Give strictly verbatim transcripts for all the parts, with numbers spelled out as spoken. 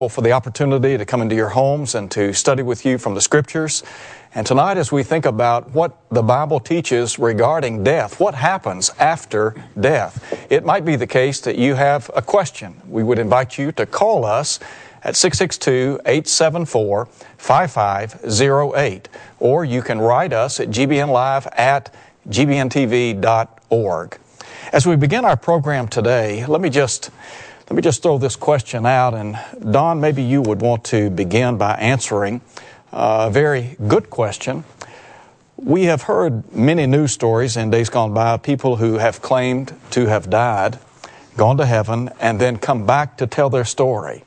For the opportunity to come into your homes and to study with you from the Scriptures. And tonight, as we think about what the Bible teaches regarding death, what happens after death, it might be the case that you have a question. We would invite you to call us at six six two, eight seven four, five five zero eight, or you can write us at g b n live at g b n t v dot org. As we begin our program today, let me just Let me just throw this question out, and Don, maybe you would want to begin by answering a very good question. We have heard many news stories in days gone by of people who have claimed to have died, gone to heaven, and then come back to tell their story.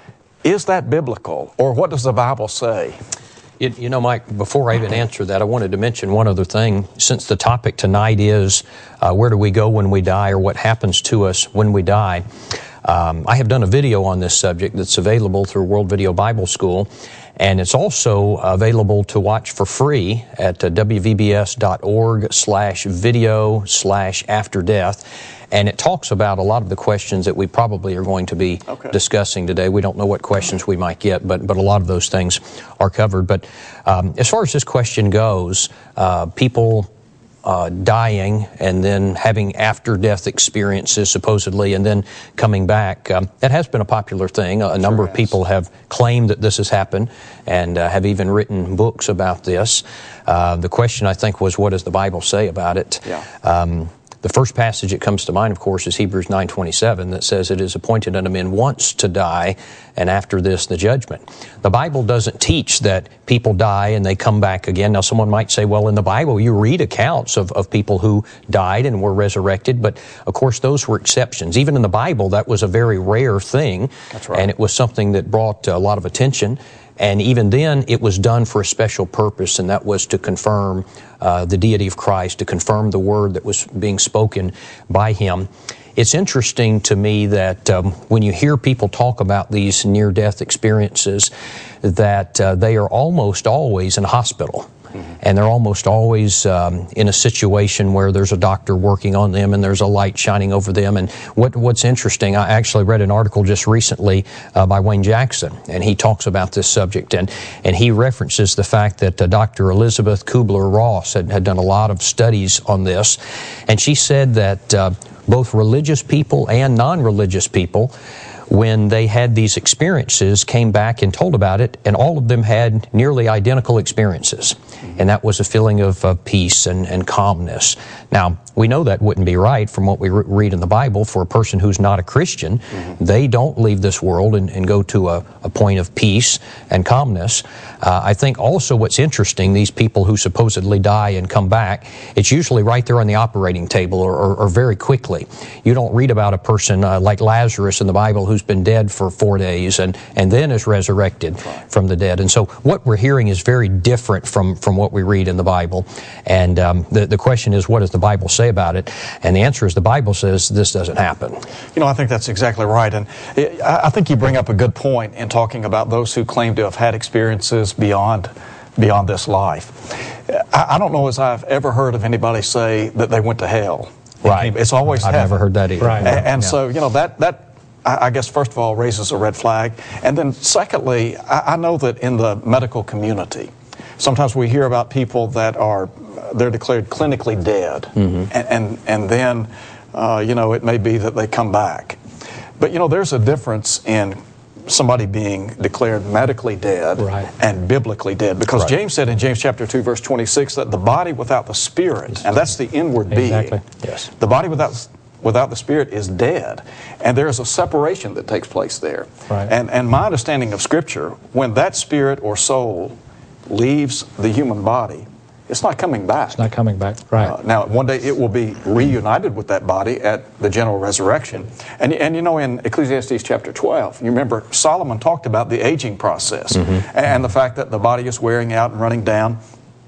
Is that biblical, or what does the Bible say? You, you know, Mike, before I even answer that, I wanted to mention one other thing. Since the topic tonight is uh, where do we go when we die, or what happens to us when we die, Um, I have done a video on this subject that's available through World Video Bible School, and it's also available to watch for free at uh, w v b s dot org slash video slash after death. And it talks about a lot of the questions that we probably are going to be okay. discussing today. We don't know what questions we might get, but, but a lot of those things are covered. But um, as far as this question goes, uh, people... Uh, dying and then having after-death experiences, supposedly, and then coming back. Um, that has been a popular thing. A, a number sure of people have claimed that this has happened and uh, have even written books about this. Uh, the question, I think, was, what does the Bible say about it? Yeah. Um, the first passage that comes to mind, of course, is Hebrews nine twenty-seven, that says, "It is appointed unto men once to die, and after this the judgment." The Bible doesn't teach that people die and they come back again. Now, someone might say, well, in the Bible you read accounts of, of people who died and were resurrected, but of course those were exceptions. Even in the Bible, that was a very rare thing. That's right. And it was something that brought a lot of attention. And even then, it was done for a special purpose, and that was to confirm uh, the deity of Christ, to confirm the word that was being spoken by Him. It's interesting to me that um, when you hear people talk about these near-death experiences, that uh, they are almost always in a hospital. Mm-hmm. And they're almost always um, in a situation where there's a doctor working on them and there's a light shining over them. And what, what's interesting, I actually read an article just recently uh, by Wayne Jackson, and he talks about this subject, and, and he references the fact that uh, Doctor Elizabeth Kubler-Ross had, had done a lot of studies on this, and she said that uh, both religious people and non-religious people, when they had these experiences, came back and told about it, and all of them had nearly identical experiences. And that was a feeling of uh, peace and, and calmness. Now, we know that wouldn't be right from what we re- read in the Bible. For a person who's not a Christian, mm-hmm. they don't leave this world and, and go to a, a point of peace and calmness. Uh, I think also what's interesting, these people who supposedly die and come back, it's usually right there on the operating table or, or, or very quickly. You don't read about a person uh, like Lazarus in the Bible who's been dead for four days and, and then is resurrected right. from the dead. And so what we're hearing is very different from, from what we read in the Bible. And um, the, the question is, what does the Bible say about it? And the answer is, the Bible says this doesn't happen. You know, I think that's exactly right. And I think you bring up a good point in talking about those who claim to have had experiences beyond beyond this life. I, I don't know as I've ever heard of anybody say that they went to hell. Right. It's always I've heaven. never heard that either. Right. And, and yeah. so, you know, that, that I guess, first of all, raises a red flag. And then secondly, I, I know that in the medical community, sometimes we hear about people that are, they're declared clinically dead. Mm-hmm. And, and, and then, uh, you know, it may be that they come back. But, you know, there's a difference in somebody being declared medically dead right. and biblically dead. Because right. James said in James chapter two, verse twenty-six, that the body without the spirit, and that's the inward exactly. being, yes. the body without without the spirit is dead. And there is a separation that takes place there. Right. And, and my understanding of Scripture, when that spirit or soul leaves the human body, it's not coming back. It's not coming back, right. Uh, now, one day it will be reunited with that body at the general resurrection. And, and you know, in Ecclesiastes chapter twelve, you remember Solomon talked about the aging process mm-hmm. and the fact that the body is wearing out and running down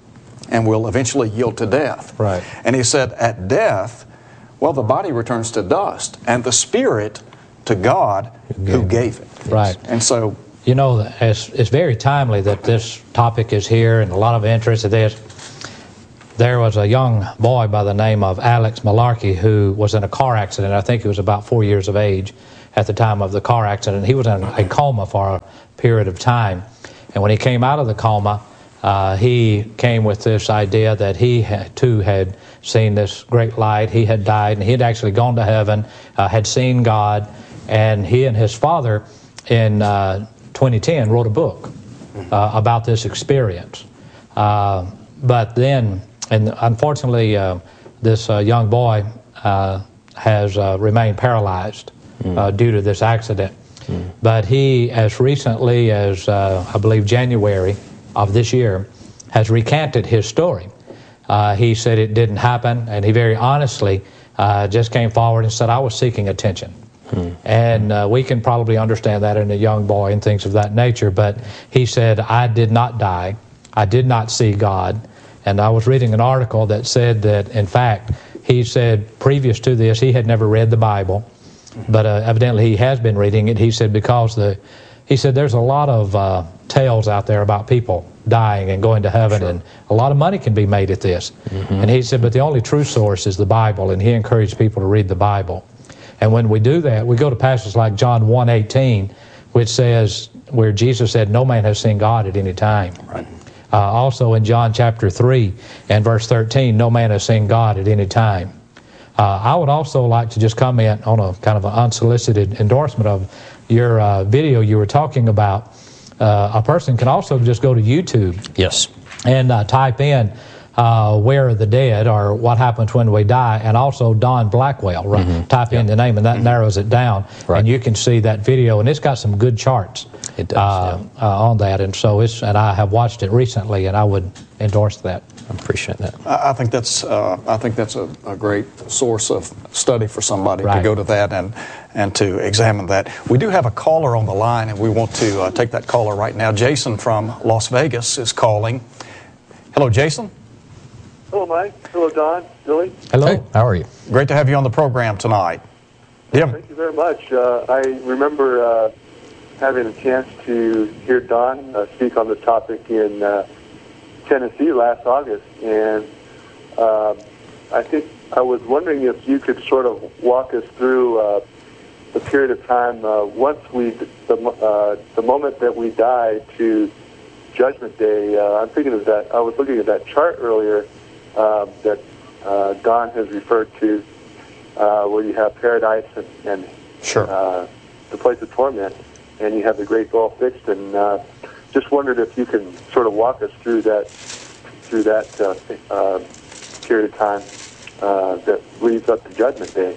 and will eventually yield to death. Right. And he said, at death, well, the body returns to dust, and the spirit to God who gave it. Right. And so, you know, it's, it's very timely that this topic is here and a lot of interest in this. There was a young boy by the name of Alex Malarkey who was in a car accident. I think he was about four years of age. at the time of the car accident. He was in a coma for a period of time. And when he came out of the coma, uh, he came with this idea that he had, too had seen this great light. He had died, and he had actually gone to heaven, uh, had seen God, and he and his father in uh, twenty ten wrote a book uh, about this experience. Uh, but then, and unfortunately, uh, this uh, young boy uh, has uh, remained paralyzed mm. uh, due to this accident. Mm. But he, as recently as, uh, I believe, January of this year, has recanted his story. Uh, he said it didn't happen, and he very honestly uh, just came forward and said, I was seeking attention. Hmm. And uh, we can probably understand that in a young boy and things of that nature, but he said, I did not die. I did not see God. And I was reading an article that said that, in fact, he said previous to this, he had never read the Bible, but uh, evidently he has been reading it. He said because the, he said there's a lot of uh, tales out there about people dying and going to heaven, sure. and a lot of money can be made at this. Mm-hmm. And he said, but the only true source is the Bible, and he encouraged people to read the Bible. And when we do that, we go to passages like John one eighteen, which says, where Jesus said, no man has seen God at any time. Right. Uh, also in John chapter three and verse thirteen, no man has seen God at any time. Uh, I would also like to just comment on a kind of an unsolicited endorsement of your uh, video you were talking about. Uh, a person can also just go to YouTube. Yes. And uh, type in uh, Where are the Dead, or What Happens When We Die, and also Don Blackwell. Right? Mm-hmm. Type yep. in the name, and that mm-hmm. narrows it down. Right. And you can see that video, and it's got some good charts. It does, uh, yeah. uh, on that, and so it's, and I have watched it recently, and I would endorse that. I appreciate that. I, I think that's uh, I think that's a, a great source of study for somebody right. to go to that and and to examine that. We do have a caller on the line, and we want to uh, take that caller right now. Jason from Las Vegas is calling. Hello, Jason. Hello, Mike. Hello, Don. Billy. Hello. Hey, how are you? Great to have you on the program tonight. Yeah. Thank you very much. Uh, I remember uh, having a chance to hear Don uh, speak on the topic in uh, Tennessee last August, and uh, I think I was wondering if you could sort of walk us through uh, the period of time uh, once we, the, uh, the moment that we die to Judgment Day. Uh, I'm thinking of that. I was looking at that chart earlier uh, that uh, Don has referred to, uh, where you have paradise and, and sure. uh, the place of torment, and you have the great goal fixed. And uh, just wondered if you can sort of walk us through that through that uh, uh, period of time uh, that leads up to Judgment Day.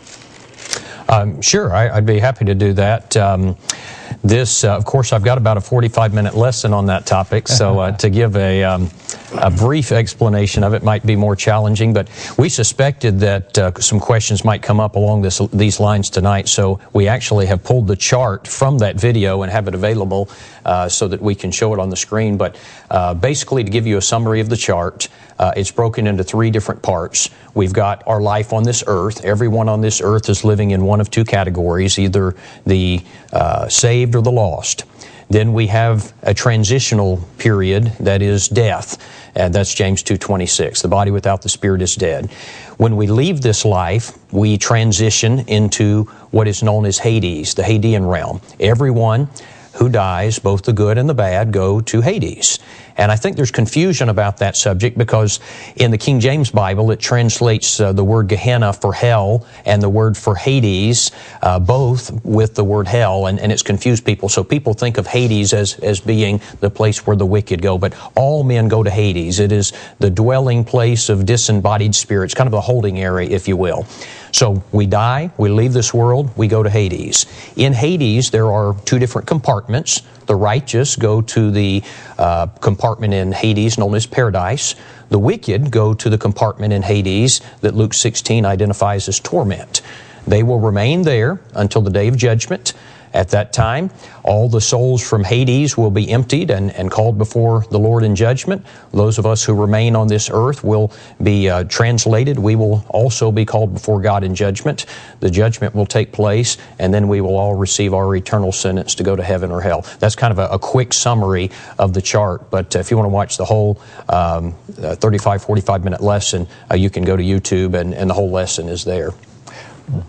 Um, sure, I, I'd be happy to do that. Um, this, uh, of course, I've got about a forty-five minute lesson on that topic, so uh, to give a, um, a brief explanation of it might be more challenging, but we suspected that uh, some questions might come up along this, these lines tonight, so we actually have pulled the chart from that video and have it available uh, so that we can show it on the screen. But uh, basically, to give you a summary of the chart, uh, it's broken into three different parts. We've got our life on this earth. Everyone on this earth is living in one of two categories, either the uh, saved or the lost. Then we have a transitional period that is death, and that's James two twenty-six. The body without the spirit is dead. When we leave this life, we transition into what is known as Hades, the Hadean realm. Everyone who dies, both the good and the bad, go to Hades. And I think there's confusion about that subject because in the King James Bible it translates uh, the word Gehenna for hell and the word for Hades uh, both with the word hell, and, and it's confused people. So people think of Hades as, as being the place where the wicked go, but all men go to Hades. It is the dwelling place of disembodied spirits, kind of a holding area, if you will. So we die, we leave this world, we go to Hades. In Hades, there are two different compartments. The righteous go to the uh, compartment in Hades known as paradise. The wicked go to the compartment in Hades that Luke sixteen identifies as torment. They will remain there until the day of judgment. At that time, all the souls from Hades will be emptied and, and called before the Lord in judgment. Those of us who remain on this earth will be uh, translated. We will also be called before God in judgment. The judgment will take place, and then we will all receive our eternal sentence to go to heaven or hell. That's kind of a, a quick summary of the chart, but uh, if you want to watch the whole um, uh, thirty-five, forty-five minute lesson, uh, you can go to YouTube, and, and the whole lesson is there. Mm-hmm.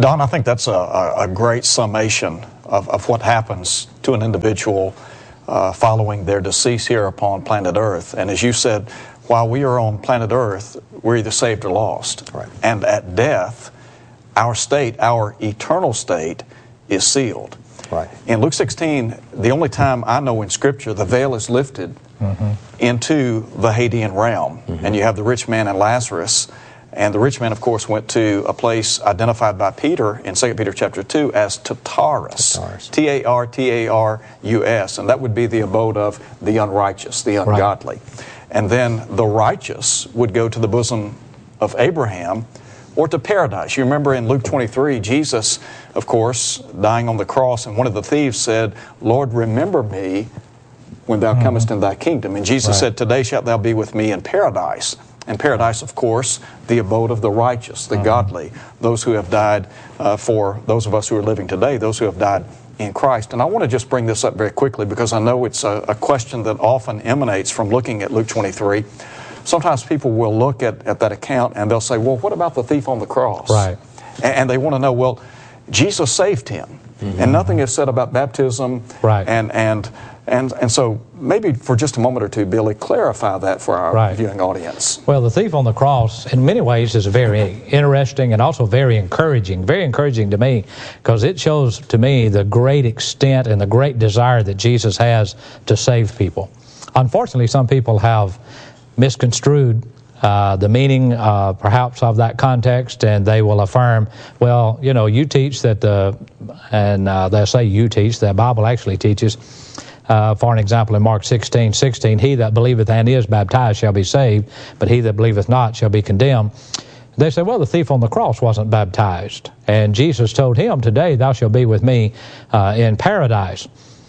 Don, I think that's a, a, a great summation of, of what happens to an individual uh, following their decease here upon planet Earth. And as you said, while we are on planet Earth, we're either saved or lost. Right. And at death, our state, our eternal state, is sealed. Right. In Luke sixteen, the only time I know in Scripture the veil is lifted mm-hmm. into the Hadean realm. Mm-hmm. And you have the rich man and Lazarus. And the rich man, of course, went to a place identified by Peter in Second Peter chapter two as Tartarus. Tartarus. T A R T A R U S. And that would be the abode of the unrighteous, the ungodly. Right. And then the righteous would go to the bosom of Abraham or to paradise. You remember in Luke twenty-three, Jesus, of course, dying on the cross, and one of the thieves said, Lord, remember me when thou mm-hmm. comest in thy kingdom. And Jesus right. said, today shalt thou be with me in paradise. And paradise, of course, the abode of the righteous, the mm-hmm. godly, those who have died uh, for those of us who are living today, those who have died in Christ. And I want to just bring this up very quickly because I know it's a, a question that often emanates from looking at Luke twenty-three. Sometimes people will look at, at that account and they'll say, well, what about the thief on the cross? Right. And, and they want to know, well, Jesus saved him. Mm-hmm. And nothing is said about baptism. Right. And, and, and, and so maybe for just a moment or two, Billy, clarify that for our right. viewing audience. Well, the thief on the cross, in many ways, is very interesting and also very encouraging. Very encouraging to me because it shows to me the great extent and the great desire that Jesus has to save people. Unfortunately, some people have misconstrued uh, the meaning uh, perhaps of that context, and they will affirm, well, you know, you teach that the, and uh, they'll say you teach, the Bible actually teaches, uh, for an example in Mark sixteen sixteen, he that believeth and is baptized shall be saved, but he that believeth not shall be condemned. They say, well, the thief on the cross wasn't baptized, and Jesus told him, today thou shalt be with me uh, in paradise.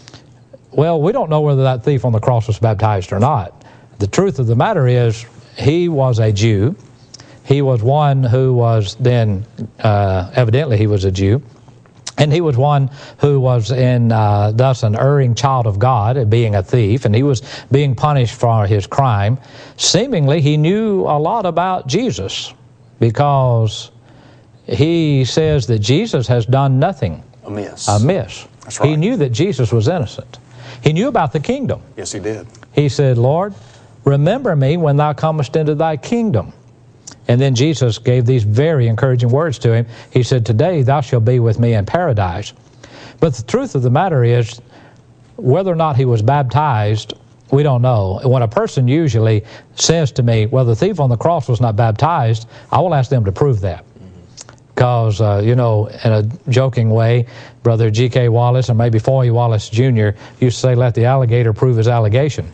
Well, we don't know whether that thief on the cross was baptized or not. The truth of the matter is, he was a Jew. He was one who was then, uh, evidently he was a Jew, and he was one who was in, uh, thus an erring child of God, being a thief, and he was being punished for his crime. Seemingly, he knew a lot about Jesus, because he says that Jesus has done nothing amiss. amiss. That's right. He knew that Jesus was innocent. He knew about the kingdom. Yes, he did. He said, Lord, remember me when thou comest into thy kingdom. And then Jesus gave these very encouraging words to him. He said, today thou shalt be with me in paradise. But the truth of the matter is, whether or not he was baptized, we don't know. When a person usually says to me, well, the thief on the cross was not baptized, I will ask them to prove that. Because, uh, you know, in a joking way, Brother G K Wallace, or maybe Foy Wallace Junior used to say, let the alligator prove his allegation.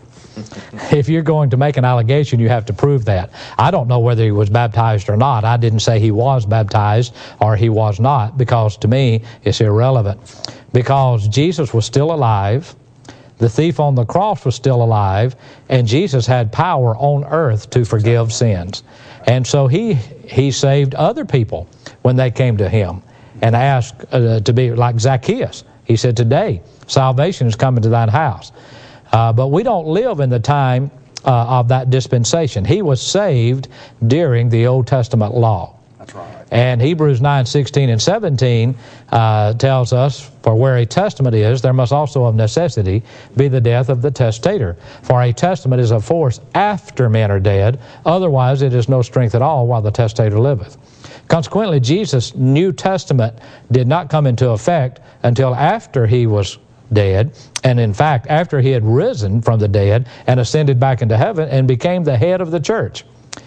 If you're going to make an allegation, you have to prove that. I don't know whether he was baptized or not. I didn't say he was baptized or he was not, because to me, it's irrelevant. Because Jesus was still alive, the thief on the cross was still alive, and Jesus had power on earth to forgive sins. And so he he saved other people when they came to him and asked uh, to be like Zacchaeus. He said, today salvation is coming to thine house. Uh, but we don't live in the time uh, of that dispensation. He was saved during the Old Testament law. That's right. And Hebrews nine sixteen and seventeen uh, tells us, for where a testament is, there must also of necessity be the death of the testator. For a testament is of force after men are dead, otherwise it is no strength at all while the testator liveth. Consequently, Jesus' New Testament did not come into effect until after he was dead, and in fact, after he had risen from the dead and ascended back into heaven and became the head of the church.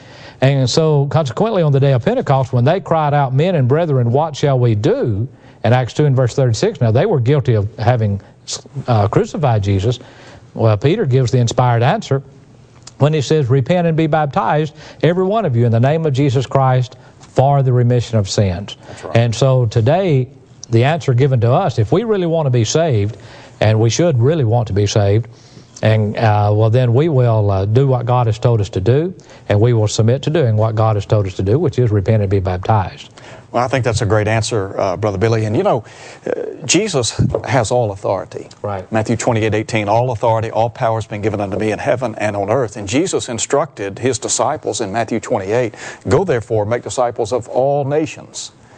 And so, consequently, on the day of Pentecost, when they cried out, men and brethren, what shall we do? In Acts two and verse thirty-six, now they were guilty of having uh, crucified Jesus. Well, Peter gives the inspired answer when he says, repent and be baptized, every one of you, in the name of Jesus Christ, for the remission of sins. That's right. And so today, the answer given to us, if we really want to be saved, and we should really want to be saved, and uh, well, then we will uh, do what God has told us to do, and we will submit to doing what God has told us to do, which is repent and be baptized. Well, I think that's a great answer, uh, Brother Billy. And you know, uh, Jesus has all authority. Right. Matthew twenty-eight eighteen, all authority, all power has been given unto me in heaven and on earth. And Jesus instructed his disciples in Matthew twenty-eight, go therefore, make disciples of all nations.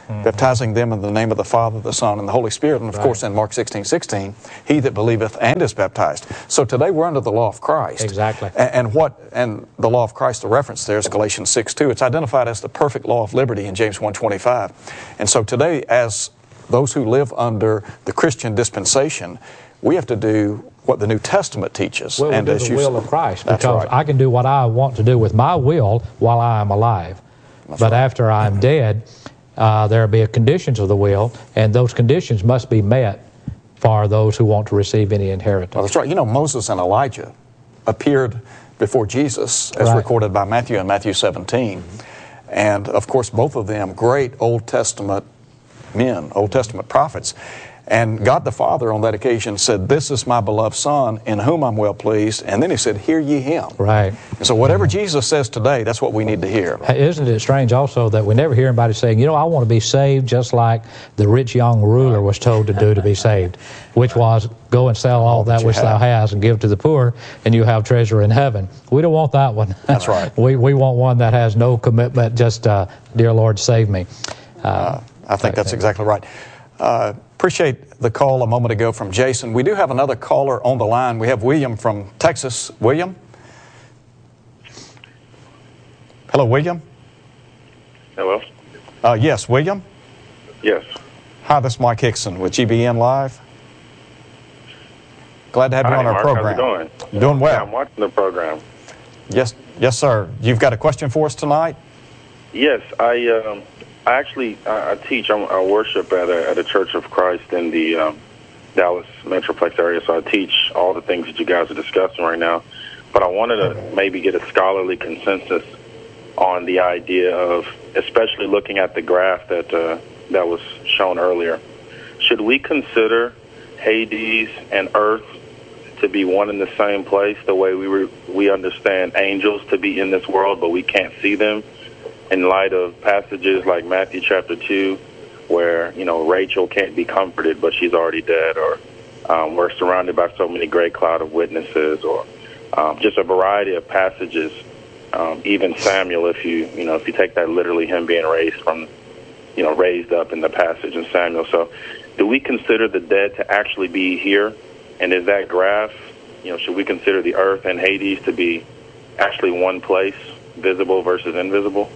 mm-hmm. baptizing them in the name of the Father, the Son, and the Holy Spirit. And of right. course, in Mark sixteen sixteen, he that believeth and is baptized. So today we're under the law of Christ. Exactly. And, and what and the law of Christ, the reference there is Galatians six two. It's identified as the perfect law of liberty in James one twenty-five. And so today, as those who live under the Christian dispensation, we have to do what the New Testament teaches. Well, and we do as the you will said, of Christ, that's because right. I can do what I want to do with my will while I am alive. That's but right. after I'm mm-hmm. dead, uh, there will be conditions of the will, and those conditions must be met for those who want to receive any inheritance. Well, that's right. You know, Moses and Elijah appeared before Jesus, as right. recorded by Matthew in Matthew seventeen. Mm-hmm. And, of course, both of them great Old Testament men, Old Testament prophets. And God the Father on that occasion said, "This is my beloved Son, in whom I'm well pleased." And then he said, "Hear ye him." Right. And so whatever Jesus says today, that's what we need to hear. Isn't it strange also that we never hear anybody saying, you know, I want to be saved just like the rich young ruler was told to do to be saved, which was go and sell all, all that, that which have. thou hast and give to the poor, and you have treasure in heaven. We don't want that one. That's right. we, we want one that has no commitment, just, uh, dear Lord, save me. Uh, uh, I think that's exactly right. Uh, appreciate the call a moment ago from Jason. We do have another caller on the line. We have William from Texas. William? Hello, William? Hello? Uh, yes, William? Yes. Hi, this is Mike Hickson with G B N Live. Glad to have Hi, you on our Mark. program. How's it going? Doing well. Yeah, I'm watching the program. Yes, yes, sir. You've got a question for us tonight? Yes, I... Um, I actually I, I teach. I'm, I worship at a at a Church of Christ in the um, Dallas Metroplex area. So I teach all the things that you guys are discussing right now. But I wanted to maybe get a scholarly consensus on the idea of, especially looking at the graph that uh, that was shown earlier. Should we consider Hades and Earth to be one and the same place, the way we re, we understand angels to be in this world, but we can't see them? In light of passages like Matthew chapter two, where, you know, Rachel can't be comforted, but she's already dead, or um, we're surrounded by so many great cloud of witnesses, or um, just a variety of passages. Um, even Samuel, if you, you know, if you take that literally, him being raised from, you know, raised up in the passage in Samuel. So do we consider the dead to actually be here? And is that graph, you know, should we consider the earth and Hades to be actually one place, visible versus invisible?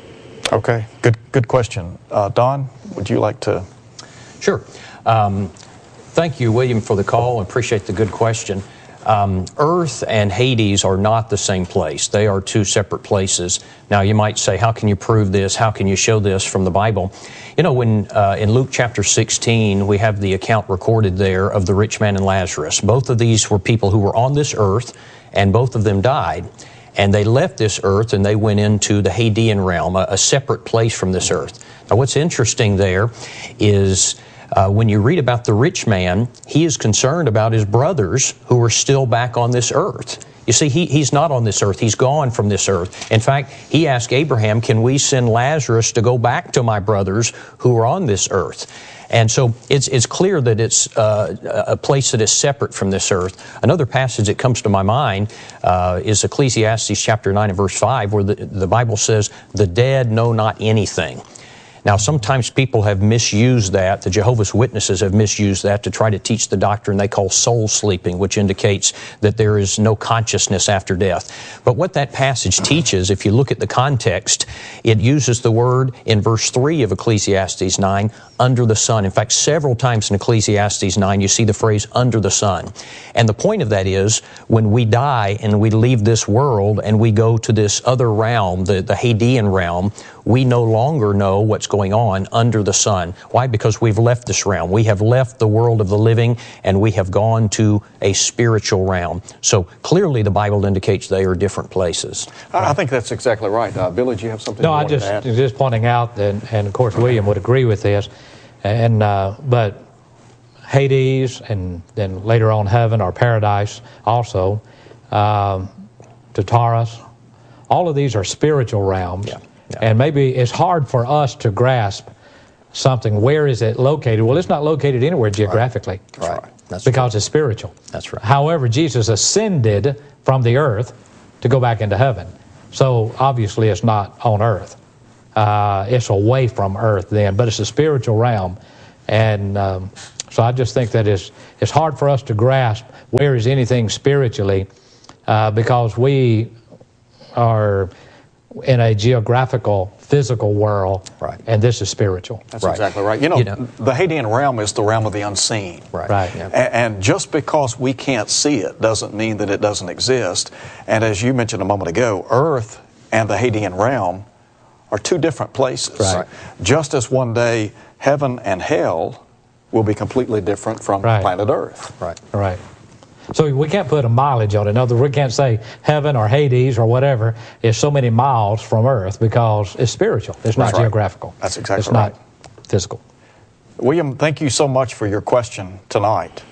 Okay, good good question. Uh, Don, would you like to? Sure. Um, thank you, William, for the call. I appreciate the good question. Um, Earth and Hades are not the same place. They are two separate places. Now, you might say, how can you prove this? How can you show this from the Bible? You know, when uh, in Luke chapter sixteen, we have the account recorded there of the rich man and Lazarus. Both of these were people who were on this earth, and both of them died. And they left this earth and they went into the Hadean realm, a, a separate place from this earth. Now, what's interesting there is uh, when you read about the rich man, he is concerned about his brothers who are still back on this earth. You see, he, he's not on this earth. He's gone from this earth. In fact, he asked Abraham, can we send Lazarus to go back to my brothers who are on this earth? And so it's it's clear that it's uh, a place that is separate from this earth. Another passage that comes to my mind uh, is Ecclesiastes chapter nine and verse five, where the, the Bible says, the dead know not anything. Now, sometimes people have misused that. The Jehovah's Witnesses have misused that to try to teach the doctrine they call soul sleeping, which indicates that there is no consciousness after death. But what that passage teaches, if you look at the context, it uses the word in verse three of Ecclesiastes nine, under the sun. In fact, several times in Ecclesiastes nine, you see the phrase under the sun. And the point of that is, when we die and we leave this world and we go to this other realm, the, the Hadean realm, we no longer know what's going on under the sun. Why? Because we've left this realm. We have left the world of the living and we have gone to a spiritual realm. So clearly the Bible indicates they are different places. I, I think that's exactly right. Uh, Billy, do you have something no, you I wanted just, to add? just pointing out that, and of course William would agree with this, and uh, but Hades and then later on heaven or paradise also, um, Tartarus, all of these are spiritual realms. Yeah. Yeah. And maybe it's hard for us to grasp something. Where is it located? Well, it's not located anywhere geographically. Right. Right. That's because right. it's spiritual. That's right. However, Jesus ascended from the earth to go back into heaven. So obviously it's not on earth. uh, it's away from earth then, but it's a spiritual realm. And um, so I just think that it's, it's hard for us to grasp where is anything spiritually uh, because we are in a geographical, physical world, right. and this is spiritual. That's right. exactly right. You know, you know, the Hadean realm is the realm of the unseen. Right. Right. Yeah. A- And just because we can't see it doesn't mean that it doesn't exist. And as you mentioned a moment ago, Earth and the Hadean realm are two different places. Right. Just as one day heaven and hell will be completely different from Right. planet Earth. Right. Right. So we can't put a mileage on it. In other words, we can't say heaven or Hades or whatever is so many miles from Earth because it's spiritual. It's not That's right. geographical. That's exactly it's right. not physical. William, thank you so much for your question tonight.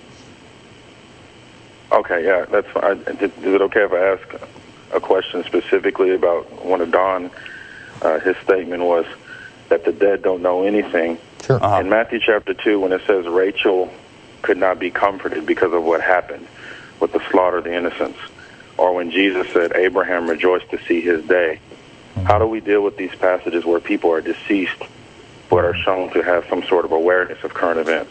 Okay, yeah, that's fine. Is it okay if I ask a question specifically about one of Don? Uh, his statement was that the dead don't know anything. Sure. Uh-huh. In Matthew chapter two, when it says Rachel could not be comforted because of what happened with the slaughter of the innocents, or when Jesus said Abraham rejoiced to see his day, how do we deal with these passages where people are deceased but are shown to have some sort of awareness of current events?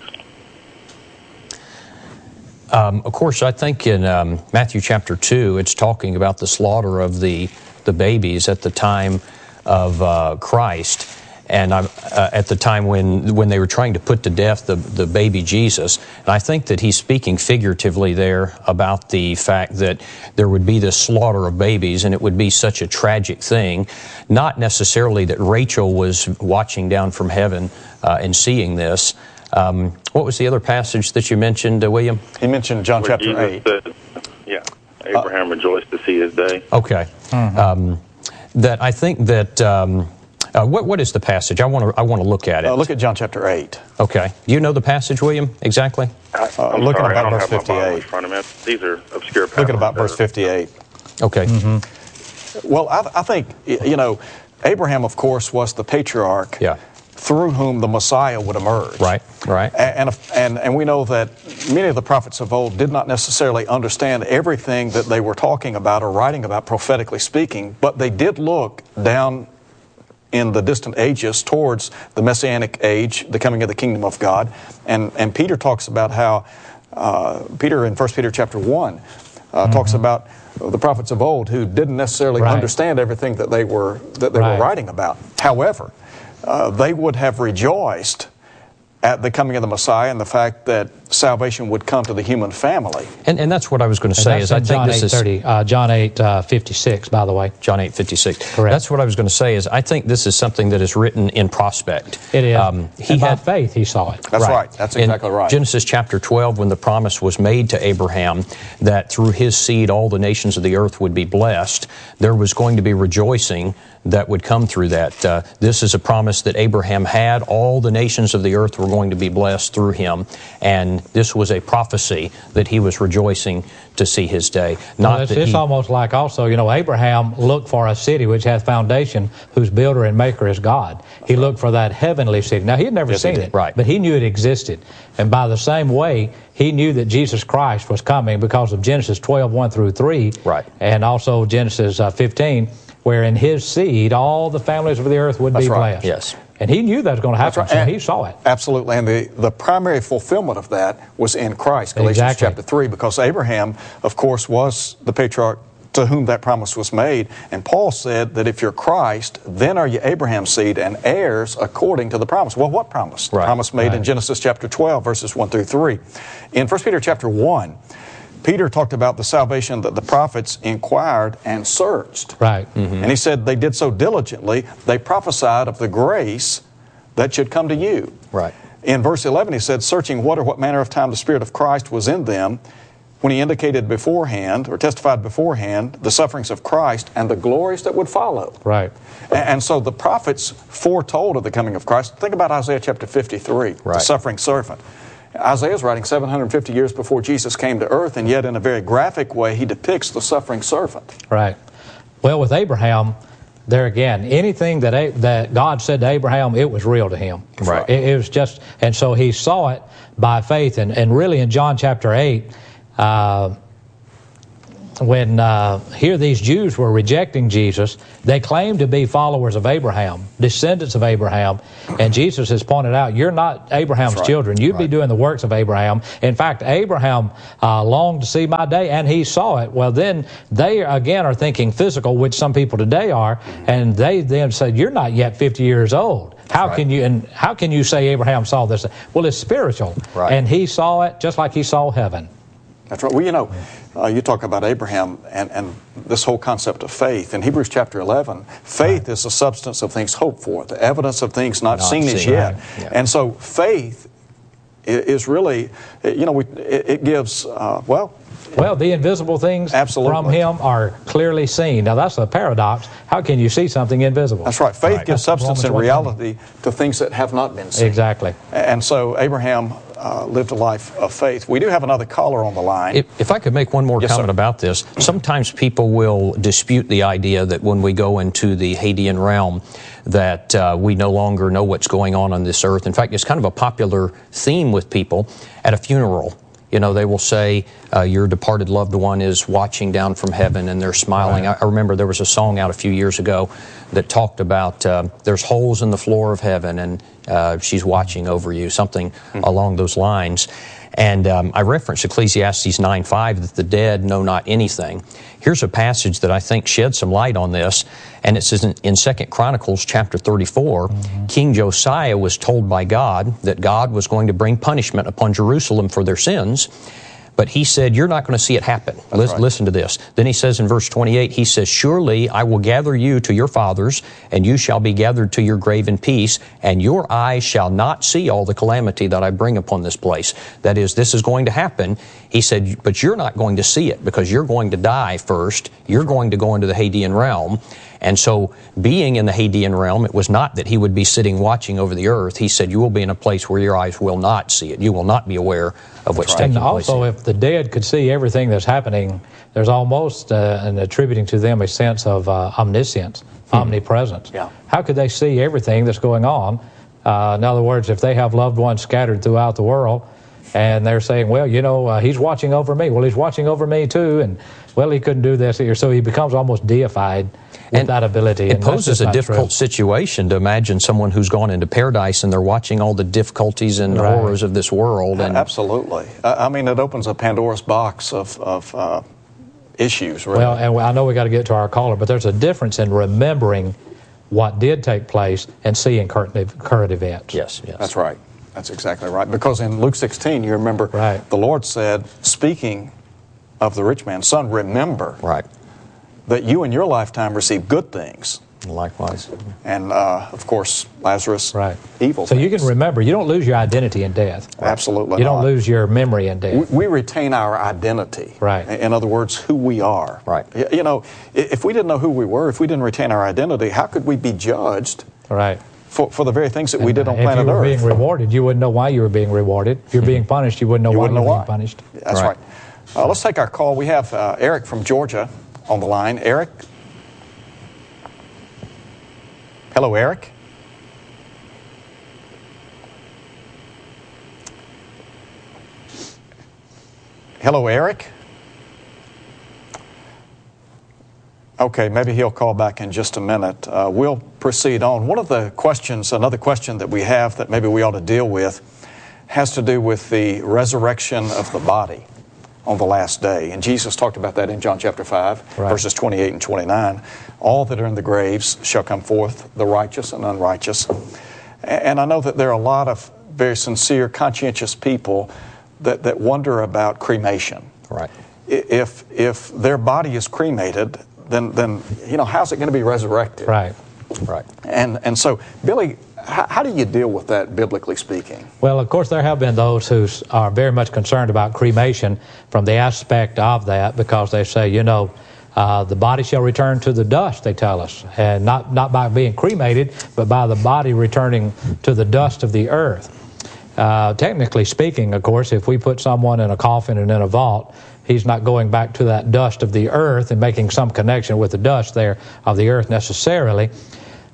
Um, of course, I think in um, Matthew chapter two, it's talking about the slaughter of the, the babies at the time of uh, Christ. And uh, at the time when when they were trying to put to death the, the baby Jesus. And I think that he's speaking figuratively there about the fact that there would be this slaughter of babies and it would be such a tragic thing. Not necessarily that Rachel was watching down from heaven uh, and seeing this. Um, what was the other passage that you mentioned, uh, William? He mentioned John Where chapter Jesus eight. said, yeah, Abraham uh, rejoiced to see his day. Okay. Mm-hmm. um, that I think that... Um, Uh, what what is the passage? I want to I want to look at it. Uh, look at John chapter eight. Okay. Do you know the passage, William, exactly? I, Uh, I'm look at sorry, about I don't verse have my Bible in fifty-eight. front of me. These are obscure passages. Look at about verse fifty-eight. Okay. Mm-hmm. Well, I, I think, you know, Abraham, of course, was the patriarch Yeah. through whom the Messiah would emerge. Right, right. And, and, and we know that many of the prophets of old did not necessarily understand everything that they were talking about or writing about, prophetically speaking, but they did look down in the distant ages towards the Messianic age, the coming of the kingdom of God. And, and Peter talks about how, uh, Peter in First Peter chapter one, uh, mm-hmm. talks about the prophets of old who didn't necessarily right. understand everything that they were, that they right. were writing about. However, uh, they would have rejoiced at the coming of the Messiah and the fact that salvation would come to the human family. And, and that's what I was going to say. Is I think John this is thirty, uh, John eight uh, fifty-six, by the way. John eight fifty-six. Correct. That's what I was going to say. Is I think this is something that is written in prospect. It is. Um, he and by had faith, he saw it. That's right. That's exactly in right. Genesis chapter twelve, when the promise was made to Abraham that through his seed all the nations of the earth would be blessed, there was going to be rejoicing that would come through that. Uh, this is a promise that Abraham had. All the nations of the earth were going to be blessed through him. And this was a prophecy that he was rejoicing to see his day. Not Well, it's that it's he, almost like also, you know, Abraham looked for a city which hath foundation, whose builder and maker is God. He looked for that heavenly city. Now, he had never Yes, he seen did. it, Right. but he knew it existed. And by the same way, he knew that Jesus Christ was coming because of Genesis twelve, one through three, Right. and also Genesis uh, fifteen, where in his seed all the families of the earth would That's be right. blessed. Yes. And he knew that was going to happen, That's right. so And- he saw it. Absolutely. And the, the primary fulfillment of that was in Christ, Galatians Exactly. chapter three, because Abraham, of course, was the patriarch to whom that promise was made. And Paul said that if you're Christ, then are you Abraham's seed and heirs according to the promise. Well, what promise? Right. The promise made Right. in Genesis chapter twelve, verses one through three. In First Peter chapter one, Peter talked about the salvation that the prophets inquired and searched. Right. And he said they did so diligently, they prophesied of the grace that should come to you. Right. In verse eleven, he said, searching what or what manner of time the Spirit of Christ was in them, when he indicated beforehand, or testified beforehand, the sufferings of Christ and the glories that would follow. Right. And, and so the prophets foretold of the coming of Christ. Think about Isaiah chapter fifty-three, the Right. suffering servant. Isaiah's writing seven hundred fifty years before Jesus came to earth, and yet in a very graphic way, he depicts the suffering servant. Right. Well, with Abraham, there again, anything that A- that God said to Abraham, it was real to him. Right. It, it was just, and so he saw it by faith. And, and really in John chapter eight, uh, when uh, here these Jews were rejecting Jesus, they claimed to be followers of Abraham, descendants of Abraham, and Jesus has pointed out, you're not Abraham's right. children. You'd right. be doing the works of Abraham. In fact, Abraham uh, longed to see my day, and he saw it. Well, then they, again, are thinking physical, which some people today are, and they then said, you're not yet fifty years old. How right. can you and how can you say Abraham saw this? Well, it's spiritual, right. and he saw it just like he saw heaven. That's right. Well, you know, uh, you talk about Abraham and, and this whole concept of faith. In Hebrews chapter eleven, faith right. is the substance of things hoped for, the evidence of things not, not seen, seen as yet. Right. Yeah. And so faith is really, you know, we, it, it gives, uh, well... Well, the invisible things Absolutely. from Him are clearly seen. Now, that's a paradox. How can you see something invisible? That's right. Faith right. gives that's substance and reality to things that have not been seen. Exactly. And so Abraham uh, lived a life of faith. We do have another caller on the line. If, if I could make one more yes, comment sir. about this. Sometimes people will dispute the idea that when we go into the Hadean realm, that uh, we no longer know what's going on on this earth. In fact, it's kind of a popular theme with people at a funeral. You know, they will say, uh, your departed loved one is watching down from heaven and they're smiling. Right. I, I remember there was a song out a few years ago that talked about uh, there's holes in the floor of heaven and uh, she's watching over you, something mm-hmm. along those lines. And um, I referenced Ecclesiastes nine five, that the dead know not anything. Here's a passage that I think sheds some light on this, and it says in, in Second Chronicles chapter thirty-four, mm-hmm. King Josiah was told by God that God was going to bring punishment upon Jerusalem for their sins, but he said, you're not going to see it happen. Listen, right. listen to this. Then he says in verse twenty-eight, he says, surely I will gather you to your fathers, and you shall be gathered to your grave in peace, and your eyes shall not see all the calamity that I bring upon this place. That is, this is going to happen. He said, but you're not going to see it because you're going to die first. You're going to go into the Hadean realm. And so being in the Hadean realm, it was not that he would be sitting watching over the earth. He said, you will be in a place where your eyes will not see it. You will not be aware of what's right. taking and place. And also, if the dead could see everything that's happening, there's almost uh, an attributing to them a sense of uh, omniscience, hmm. omnipresence. Yeah. How could they see everything that's going on? Uh, in other words, if they have loved ones scattered throughout the world, and they're saying, well, you know, uh, he's watching over me. Well, he's watching over me too, and, well, he couldn't do this here. So he becomes almost deified with and that ability. It and poses a difficult true. situation to imagine someone who's gone into paradise and they're watching all the difficulties and right. horrors of this world. And Absolutely. I mean, it opens a Pandora's box of, of uh, issues, really. Well, and I know we got to get to our caller, but there's a difference in remembering what did take place and seeing current, current events. Yes, yes. That's right. That's exactly right. Because in Luke sixteen, you remember, right. the Lord said, speaking of the rich man, son, remember right. that you in your lifetime received good things. Likewise. And, uh, of course, Lazarus, right. evil So things. you can remember, you don't lose your identity in death. Absolutely You not. don't lose your memory in death. We, we retain our identity. Right. In other words, who we are. Right. You know, if we didn't know who we were, if we didn't retain our identity, how could we be judged right. for, for the very things that and we did on if planet you were Earth? being rewarded, you wouldn't know why you were being rewarded. If you're being punished, you wouldn't know You why wouldn't you know were why. being punished. That's right. right. Uh, let's take our call. We have uh, Eric from Georgia on the line. Eric? Hello, Eric? Hello, Eric? Okay, maybe he'll call back in just a minute. Uh, we'll proceed on. One of the questions, another question that we have that maybe we ought to deal with, has to do with the resurrection of the body on the last day. And Jesus talked about that in John chapter five, right. verses twenty-eight and twenty-nine. All that are in the graves shall come forth, the righteous and unrighteous. And I know that there are a lot of very sincere, conscientious people that, that wonder about cremation. Right. If if their body is cremated, then then you know, how's it going to be resurrected? Right. Right. And and so, Billy, how, how do you deal with that, biblically speaking? Well, of course, there have been those who are very much concerned about cremation from the aspect of that, because they say, you know, uh, the body shall return to the dust, they tell us, and not, not by being cremated, but by the body returning to the dust of the earth. Uh, technically speaking, of course, if we put someone in a coffin and in a vault, he's not going back to that dust of the earth and making some connection with the dust there of the earth necessarily.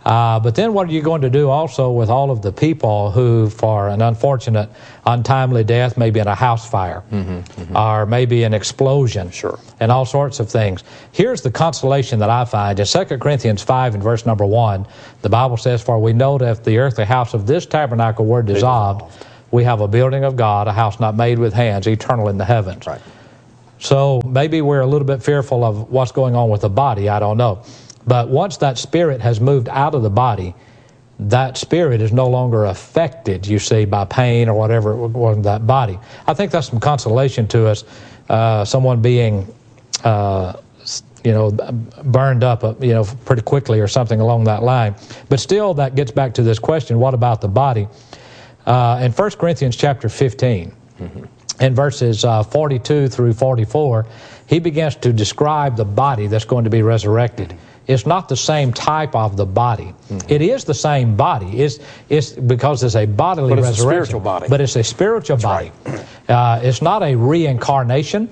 Uh, but then what are you going to do also with all of the people who, for an unfortunate, untimely death, maybe in a house fire, mm-hmm, mm-hmm. or maybe an explosion, sure. and all sorts of things? Here's the consolation that I find. In Second Corinthians five and verse number one, the Bible says, "For we know that if the earthly house of this tabernacle were dissolved, dissolved, we have a building of God, a house not made with hands, eternal in the heavens." Right. So maybe we're a little bit fearful of what's going on with the body, I don't know. But once that spirit has moved out of the body, that spirit is no longer affected, you see, by pain or whatever was in that body. I think that's some consolation to us, uh, someone being, uh, you know, burned up, uh, you know, pretty quickly or something along that line. But still, that gets back to this question, what about the body? Uh, in First Corinthians chapter fifteen, mm-hmm. in verses uh, forty-two through forty-four, he begins to describe the body that's going to be resurrected. It's not the same type of the body. Mm-hmm. It is the same body. It's, it's because it's a bodily but it's resurrection. A spiritual body. But it's a spiritual That's body. Right. Uh, it's not a reincarnation.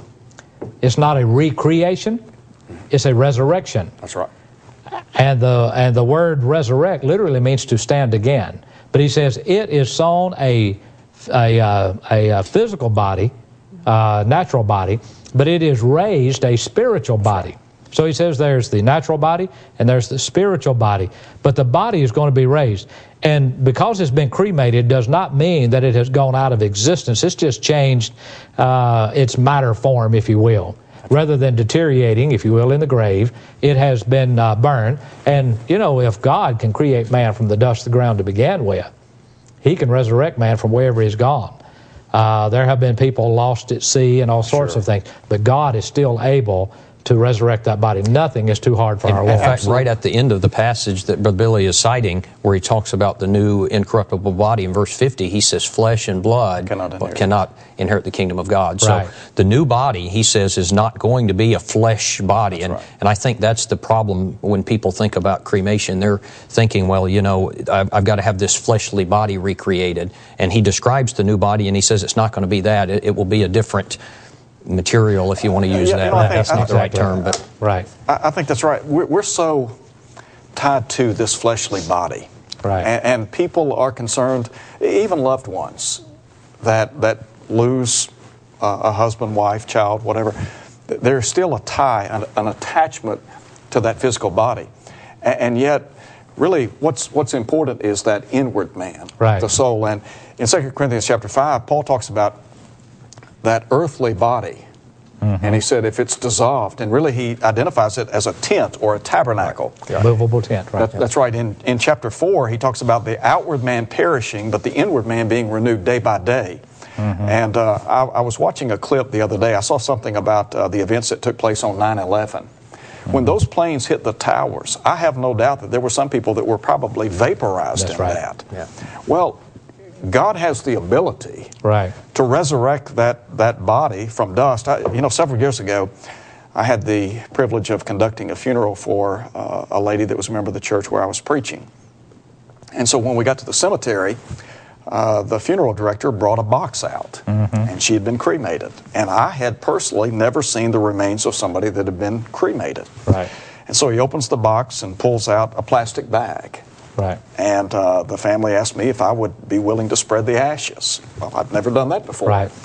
It's not a recreation. It's a resurrection. That's right. And the and the word resurrect literally means to stand again. But he says it is sown a a, uh, a, a physical body, uh, natural body, but it is raised a spiritual body. So he says there's the natural body and there's the spiritual body. But the body is going to be raised. And because it's been cremated does not mean that it has gone out of existence. It's just changed uh, its matter form, if you will. Rather than deteriorating, if you will, in the grave, it has been uh, burned. And, you know, if God can create man from the dust of the ground to begin with, he can resurrect man from wherever he's gone. Uh, there have been people lost at sea and all sorts sure. of things. But God is still able to resurrect that body. Nothing is too hard for in, our Lord. In fact, right at the end of the passage that Brother Billy is citing, where he talks about the new incorruptible body, in verse fifty, he says, flesh and blood cannot inherit, cannot inherit the kingdom of God. Right. So the new body, he says, is not going to be a flesh body. That's and, right. and I think that's the problem when people think about cremation. They're thinking, well, you know, I've, I've got to have this fleshly body recreated. And he describes the new body, and he says it's not going to be that. It, it will be a different material, if you want to use yeah, that. You know, I think, that's not the right term, but right. I, I think that's right. We're, we're so tied to this fleshly body, right? And, and people are concerned, even loved ones, that that lose uh, a husband, wife, child, whatever. There's still a tie, an, an attachment to that physical body, and, and yet, really, what's what's important is that inward man, right. the soul. And in Second Corinthians chapter five, Paul talks about that earthly body. Mm-hmm. And he said if it's dissolved, and really he identifies it as a tent or a tabernacle. Right. Yeah. Movable tent, right. That, that's right. In, in chapter four, he talks about the outward man perishing, but the inward man being renewed day by day. Mm-hmm. And uh, I, I was watching a clip the other day. I saw something about uh, the events that took place on nine eleven. Mm-hmm. When those planes hit the towers, I have no doubt that there were some people that were probably vaporized that's in right. that. Yeah. Well, God has the ability right. to resurrect that, that body from dust. I, you know, several years ago, I had the privilege of conducting a funeral for uh, a lady that was a member of the church where I was preaching. And so when we got to the cemetery, uh, the funeral director brought a box out, mm-hmm. and she had been cremated. And I had personally never seen the remains of somebody that had been cremated. Right. And so he opens the box and pulls out a plastic bag. Right. And uh, the family asked me if I would be willing to spread the ashes. Well, I'd never done that before. Right.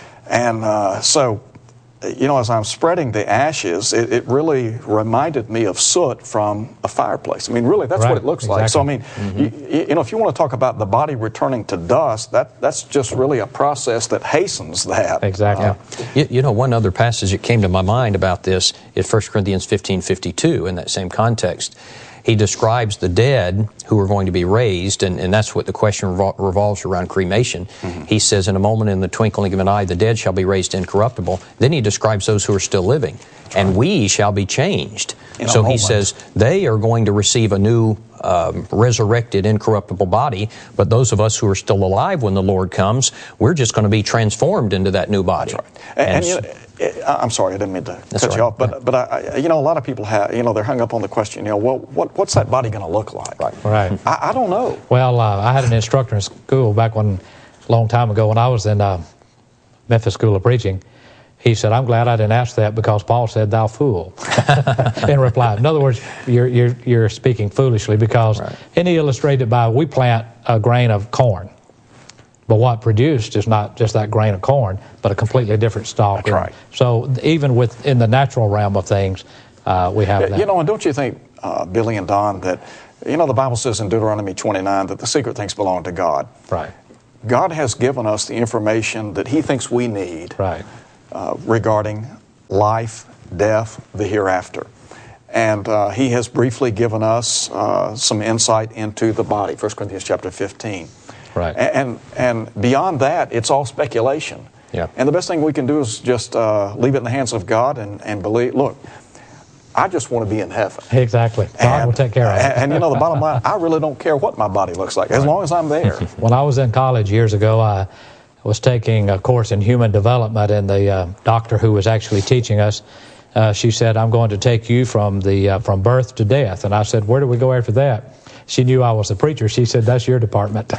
And uh, so, you know, as I'm spreading the ashes, it, it really reminded me of soot from a fireplace. I mean, really, that's right. what it looks exactly. like. So, I mean, mm-hmm. you, you know, if you want to talk about the body returning to dust, that that's just really a process that hastens that. Exactly. Uh, you, you know, one other passage that came to my mind about this is First Corinthians fifteen fifty-two in that same context. He describes the dead who are going to be raised, and, and that's what the question revol- revolves around cremation. Mm-hmm. He says, in a moment, in the twinkling of an eye, the dead shall be raised incorruptible. Then he describes those who are still living, right. and we shall be changed. In so he says they are going to receive a new um, resurrected, incorruptible body, but those of us who are still alive when the Lord comes, we're just going to be transformed into that new body. That's right. And, and, and you know, I'm sorry, I didn't mean to cut right. you off, but right. but I, you know, a lot of people have, you know, they're hung up on the question, you know, well, what what's that body going to look like? Right. Right. I, I don't know. Well, uh, I had an instructor in school back when, a long time ago, when I was in uh, Memphis School of Preaching, he said, I'm glad I didn't ask that because Paul said, thou fool, in reply. In other words, you're, you're, you're speaking foolishly because, right. and he illustrated by, we plant a grain of corn, but what produced is not just that grain of corn, but a completely different stalk. That's right. So even within the natural realm of things, uh, we have that. You know, and don't you think, uh, Billy and Don, that, you know, the Bible says in Deuteronomy twenty-nine that the secret things belong to God. Right. God has given us the information that he thinks we need. Right. Uh, regarding life, death, the hereafter. And uh, he has briefly given us uh, some insight into the body, First Corinthians chapter fifteen. Right. And, and beyond that, it's all speculation. Yeah. And the best thing we can do is just uh, leave it in the hands of God and, and believe, look, I just want to be in heaven. Exactly. God and, will take care of it. And, and you know, the bottom line, I really don't care what my body looks like, as long as I'm there. When I was in college years ago, I was taking a course in human development, and the uh, doctor who was actually teaching us, uh, she said, I'm going to take you from the uh, from birth to death. And I said, where do we go after that? She knew I was a preacher. She said, that's your department.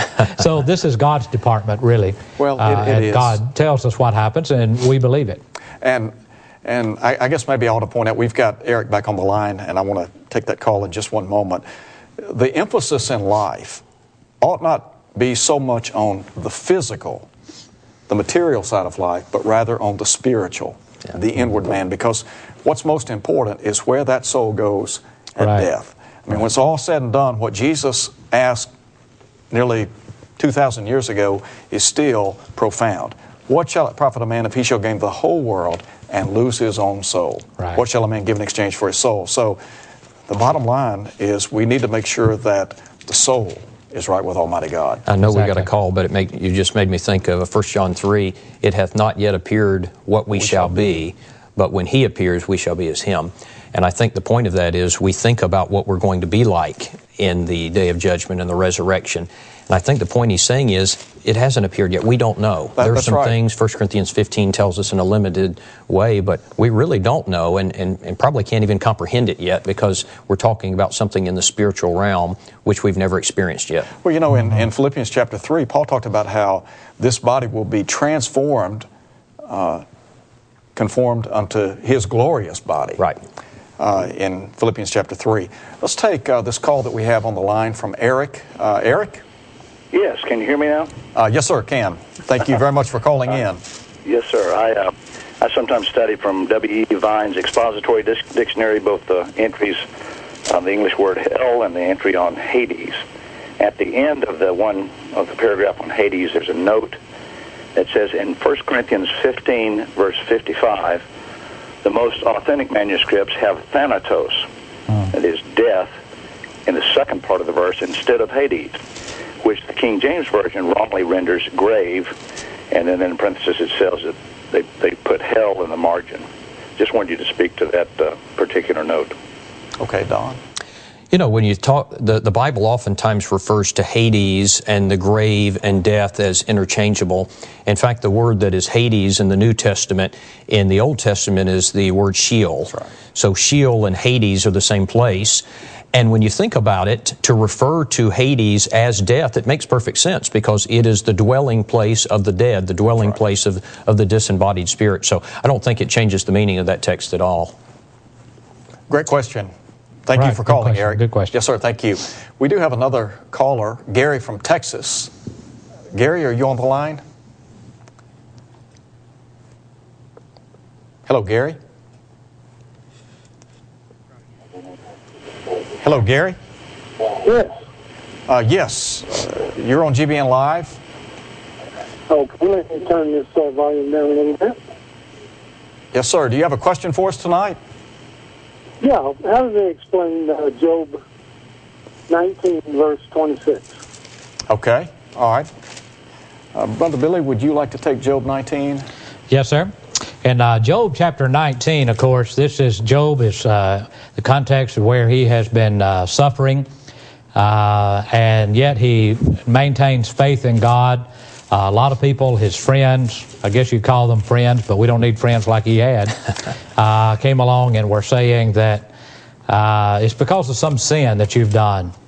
So this is God's department, really. Well, it, uh, it and is. God tells us what happens, and we believe it. And and I, I guess maybe I ought to point out, we've got Eric back on the line, and I want to take that call in just one moment. The emphasis in life ought not be so much on the physical, the material side of life, but rather on the spiritual, yeah. the inward man, because what's most important is where that soul goes at right. death. I mean, when it's all said and done, what Jesus asked nearly two thousand years ago is still profound. What shall it profit a man if he shall gain the whole world and lose his own soul? Right. What shall a man give in exchange for his soul? So the bottom line is we need to make sure that the soul is right with Almighty God. I know Exactly. we got a call, but it make, you just made me think of First John three. It hath not yet appeared what we, we shall, shall be, but when he appears, we shall be as him. And I think the point of that is we think about what we're going to be like in the day of judgment and the resurrection. And I think the point he's saying is it hasn't appeared yet. We don't know. That, there are that's some right. things First Corinthians fifteen tells us in a limited way, but we really don't know and, and, and probably can't even comprehend it yet because we're talking about something in the spiritual realm which we've never experienced yet. Well, you know, in, in Philippians chapter three, Paul talked about how this body will be transformed, uh, conformed unto his glorious body. Right. Uh, in Philippians chapter three. Let's take uh, this call that we have on the line from Eric. Uh, Eric? Yes, can you hear me now? Uh, yes, sir, can. Thank you very much for calling in. Yes, sir. I uh, I sometimes study from W E Vine's expository Dic- dictionary, both the entries on the English word hell and the entry on Hades. At the end of the one of the paragraph on Hades, there's a note that says in First Corinthians fifteen, verse fifty-five, the most authentic manuscripts have thanatos, mm. that is death, in the second part of the verse instead of Hades, which the King James Version wrongly renders grave, and then in parentheses it says that they, they put hell in the margin. Just wanted you to speak to that uh, particular note. Okay, Don. You know, when you talk, the, the Bible oftentimes refers to Hades and the grave and death as interchangeable. In fact, the word that is Hades in the New Testament, in the Old Testament, is the word Sheol. That's right. So Sheol and Hades are the same place. And when you think about it, to refer to Hades as death, it makes perfect sense because it is the dwelling place of the dead, the dwelling right. place of, of the disembodied spirit. So I don't think it changes the meaning of that text at all. Great question. Thank right. you for calling, Good Eric. Good question. Yes, sir, thank you. We do have another caller, Gary from Texas. Gary, are you on the line? Hello, Gary. Hello, Gary. Yes. Uh, yes, uh, you're on G B N Live. Oh, can you let me turn this uh, volume down a little bit? Yes, sir. Do you have a question for us tonight? Yeah. How do they explain uh, Job nineteen, verse twenty-six? Okay. All right. Uh, Brother Billy, would you like to take Job nineteen? Yes, sir. In uh, Job chapter nineteen, of course, this is Job is uh, the context of where he has been uh, suffering, uh, and yet he maintains faith in God. Uh, a lot of people, his friends, I guess you call them friends, but we don't need friends like he had, uh, came along and were saying that uh, it's because of some sin that you've done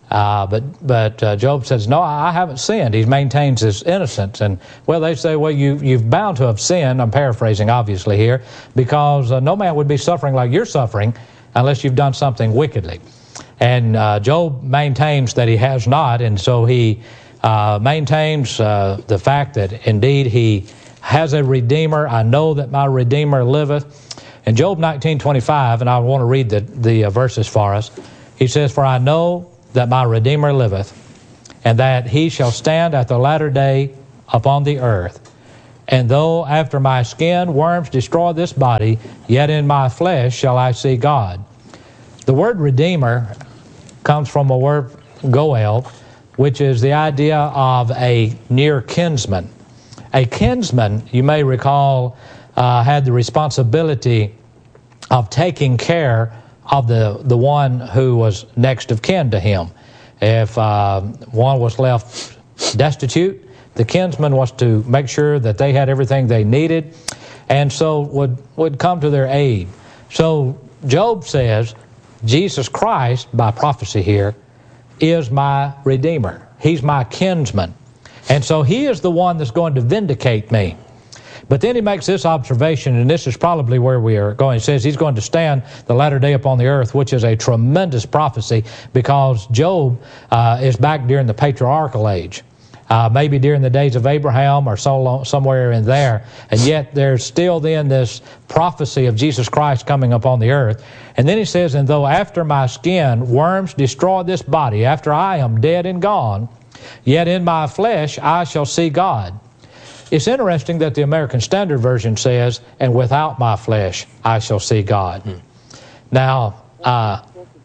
Uh, but but uh, Job says, no, I haven't sinned. He maintains his innocence. And, well, they say, well, you, you've bound to have sinned. I'm paraphrasing, obviously, here, because uh, no man would be suffering like you're suffering unless you've done something wickedly. And uh, Job maintains that he has not, and so he uh, maintains uh, the fact that, indeed, he has a Redeemer. I know that my Redeemer liveth. In Job nineteen twenty-five, and I want to read the, the uh, verses for us, he says, for I know that my Redeemer liveth, and that he shall stand at the latter day upon the earth. And though after my skin worms destroy this body, yet in my flesh shall I see God. The word Redeemer comes from a word goel, which is the idea of a near kinsman. A kinsman, you may recall, uh, had the responsibility of taking care of the, the one who was next of kin to him. If uh, one was left destitute, the kinsman was to make sure that they had everything they needed, and so would, would come to their aid. So Job says, Jesus Christ, by prophecy here, is my Redeemer. He's my kinsman. And so he is the one that's going to vindicate me. But then he makes this observation, and this is probably where we are going. He says he's going to stand the latter day upon the earth, which is a tremendous prophecy, because Job uh, is back during the patriarchal age. Uh, maybe during the days of Abraham or so long, somewhere in there. And yet there's still then this prophecy of Jesus Christ coming upon the earth. And then he says, and though after my skin worms destroy this body, after I am dead and gone, yet in my flesh I shall see God. It's interesting that the American Standard Version says, and without my flesh I shall see God. Hmm. Now, uh,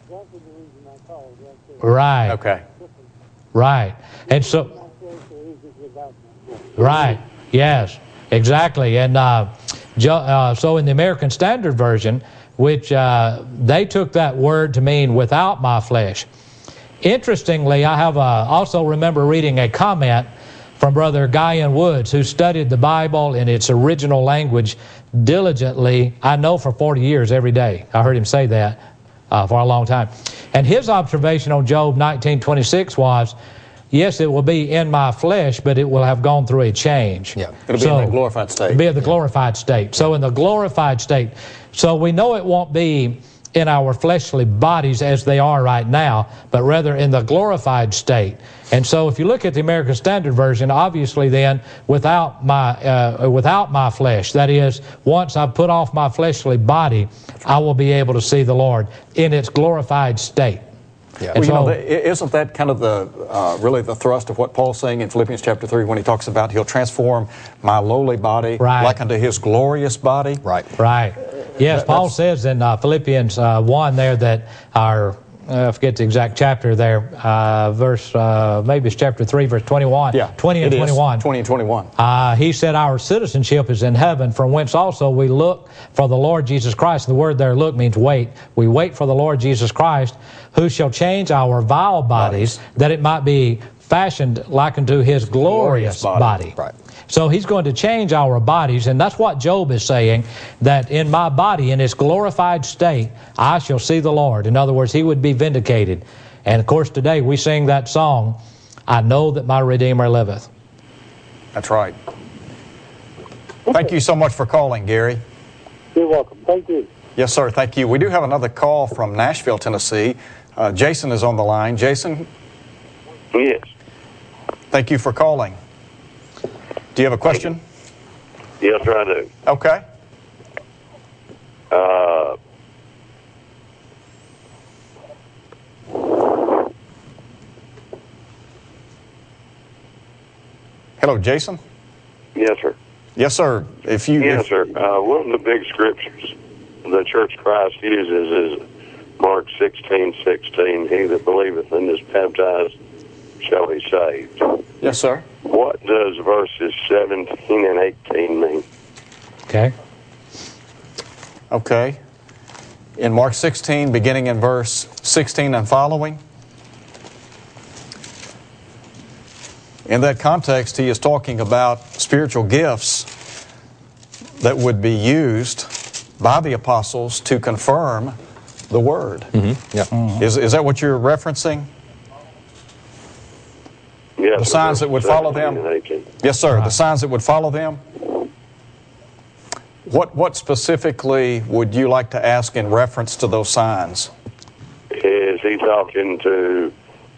right. Okay. Right. And so... Right. Yes. Exactly. And uh, uh, so in the American Standard Version, which uh, they took that word to mean without my flesh. Interestingly, I have uh, also remember reading a comment from Brother Guyan Woods, who studied the Bible in its original language diligently, I know for forty years every day. I heard him say that uh, for a long time. And his observation on Job nineteen twenty-six was, yes, it will be in my flesh, but it will have gone through a change. Yeah, it'll be so, in the glorified state. It'll be in the glorified state. So in the glorified state, so we know it won't be in our fleshly bodies as they are right now, but rather in the glorified state. And so if you look at the American Standard Version, obviously then, without my uh, without my flesh, that is, once I've put off my fleshly body, I will be able to see the Lord in its glorified state. Yeah. Well, you so, know, isn't that kind of the uh, really the thrust of what Paul's saying in Philippians chapter three when he talks about he'll transform my lowly body right. like unto his glorious body? Right. Right. Yes, that, Paul says in uh, Philippians uh, one there that our, uh, I forget the exact chapter there, uh, verse, uh, maybe it's chapter three, verse twenty-one. Yeah, twenty and twenty-one. twenty and twenty-one. Uh, he said our citizenship is in heaven, from whence also we look for the Lord Jesus Christ. The word there, look, means wait. We wait for the Lord Jesus Christ, who shall change our vile bodies, bodies. that it might be fashioned like unto his glorious, glorious body. body. Right. So he's going to change our bodies, and that's what Job is saying, that in my body, in its glorified state, I shall see the Lord. In other words, he would be vindicated. And of course today we sing that song, I know that my Redeemer liveth. That's right. Thank you so much for calling, Gary. You're welcome. Thank you. Yes, sir. Thank you. We do have another call from Nashville, Tennessee. Uh, Jason is on the line. Jason? Yes. Thank you for calling. Do you have a question? Yes, sir, I do. Okay. Uh, Hello, Jason? yes, sir. Yes, sir. If you, Yes, if, sir. Uh, one of the big scriptures the Church of Christ uses is Mark sixteen sixteen. He that believeth and is baptized shall be saved. Yes, sir. What does verses seventeen and eighteen mean? Okay. Okay. In Mark sixteen, beginning in verse sixteen and following, in that context, he is talking about spiritual gifts that would be used by the apostles to confirm the word. Mm-hmm. Yeah. Mm-hmm. Is, is that what you're referencing? Yes, the signs that would follow them. Yes, sir. The signs that would follow them. What what specifically would you like to ask in reference to those signs? Is he talking to?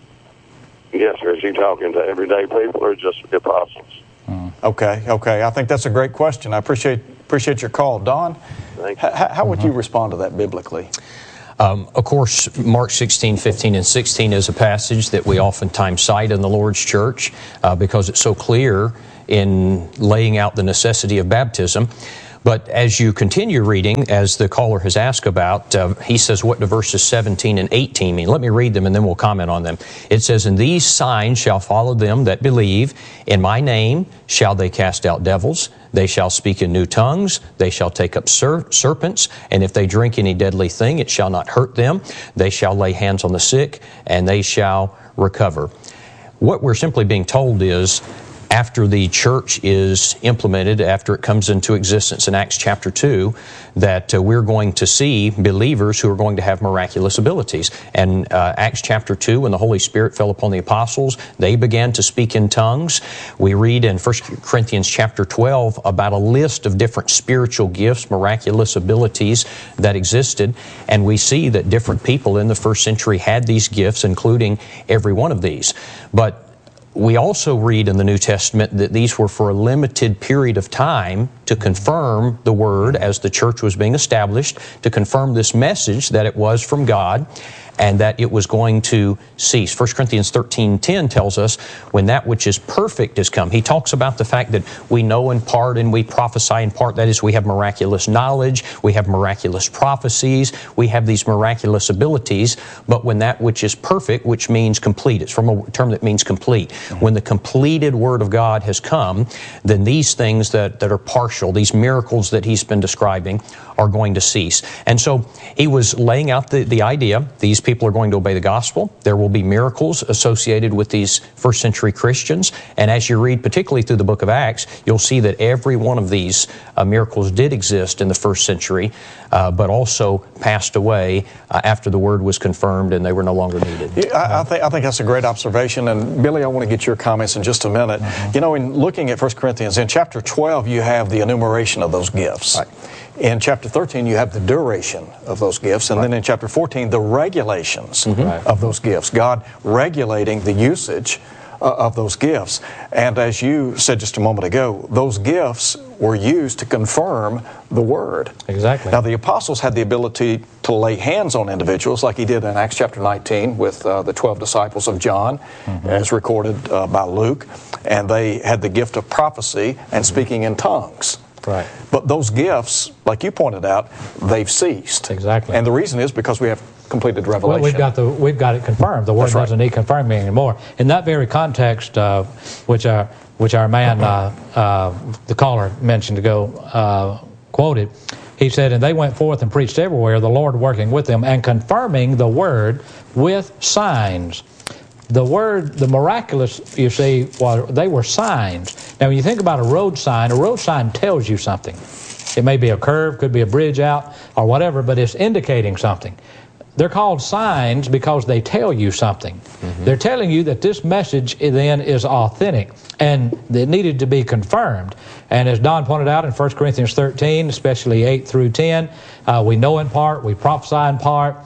Yes, sir. Is he talking to everyday people or just the apostles? Mm. Okay. Okay. I think that's a great question. I appreciate appreciate your call, Don. Thank you. H- how would mm-hmm. you respond to that biblically? Um, of course, Mark sixteen, fifteen, and sixteen is a passage that we oftentimes cite in the Lord's church uh, because it's so clear in laying out the necessity of baptism. But as you continue reading, as the caller has asked about, uh, he says, what do verses seventeen and eighteen mean? Let me read them and then we'll comment on them. It says, and these signs shall follow them that believe. In my name shall they cast out devils. They shall speak in new tongues. They shall take up ser- serpents. And if they drink any deadly thing, it shall not hurt them. They shall lay hands on the sick, and they shall recover. What we're simply being told is, after the church is implemented, after it comes into existence in Acts chapter two, that uh, we're going to see believers who are going to have miraculous abilities. And uh, Acts chapter two, when the Holy Spirit fell upon the apostles, they began to speak in tongues. We read in First Corinthians chapter twelve about a list of different spiritual gifts, miraculous abilities that existed. And we see that different people in the first century had these gifts, including every one of these. But we also read in the New Testament that these were for a limited period of time to confirm the Word as the church was being established, to confirm this message that it was from God and that it was going to cease. First Corinthians thirteen ten tells us when that which is perfect is come. He talks about the fact that we know in part and we prophesy in part. That is, we have miraculous knowledge, we have miraculous prophecies, we have these miraculous abilities. But when that which is perfect, which means complete, it's from a term that means complete. When the completed Word of God has come, then these things that, that are partial, these miracles that he's been describing, are going to cease. And so he was laying out the, the idea, these people are going to obey the gospel. There will be miracles associated with these first century Christians. And as you read, particularly through the book of Acts, you'll see that every one of these uh, miracles did exist in the first century, uh, but also passed away uh, after the word was confirmed and they were no longer needed. Yeah, I, I, think, I think that's a great observation. And Billy, I want to get your comments in just a minute. Mm-hmm. You know, in looking at First Corinthians, in chapter twelve, you have the enumeration of those gifts. Right. In chapter thirteen, you have the duration of those gifts. And right. then in chapter fourteen, the regulations mm-hmm. right. of those gifts. God regulating the usage uh, of those gifts. And as you said just a moment ago, those gifts were used to confirm the Word. Exactly. Now, the apostles had the ability to lay hands on individuals like he did in Acts chapter nineteen with uh, the twelve disciples of John, mm-hmm. as recorded uh, by Luke. And they had the gift of prophecy and mm-hmm. speaking in tongues. Right. But those gifts, like you pointed out, they've ceased. Exactly. And the reason is because we have completed revelation. Well, we've got the we've got it confirmed. The Word right. doesn't need confirming anymore. In that very context, uh, which our which our man, uh, uh, the caller mentioned ago, uh, quoted, he said, "And they went forth and preached everywhere, the Lord working with them and confirming the Word with signs." The word, the miraculous, you see, well, they were signs. Now, when you think about a road sign, a road sign tells you something. It may be a curve, could be a bridge out, or whatever, but it's indicating something. They're called signs because they tell you something. Mm-hmm. They're telling you that this message then is authentic and it needed to be confirmed. And as Don pointed out in First Corinthians thirteen, especially eight through ten, uh, we know in part, we prophesy in part.